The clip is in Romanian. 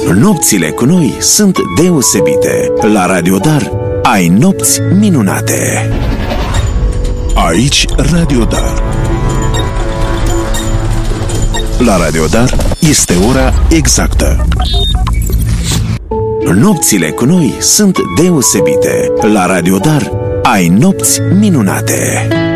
Nopțile cu noi sunt deosebite. La Radio Dar ai nopți minunate. Aici Radio Dar. La Radio Dar este ora exactă. Nopțile cu noi sunt deosebite. La Radio Dar ai nopți minunate.